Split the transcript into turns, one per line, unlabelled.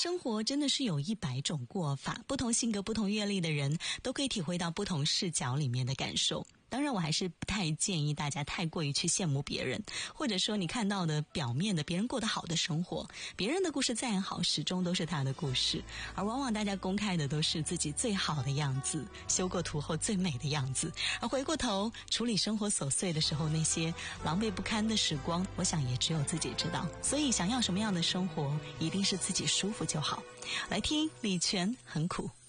生活真的是有100种过法，不同性格、不同阅历的人都可以体会到不同视角里面的感受。当然我还是不太建议大家太过于去羡慕别人，或者说你看到的表面的别人过得好的生活，别人的故事再好，始终都是他的故事，而往往大家公开的都是自己最好的样子，修过图后最美的样子，而回过头处理生活琐碎的时候，那些狼狈不堪的时光，我想也只有自己知道。所以想要什么样的生活，一定是自己舒服就好。来听李泉，很苦。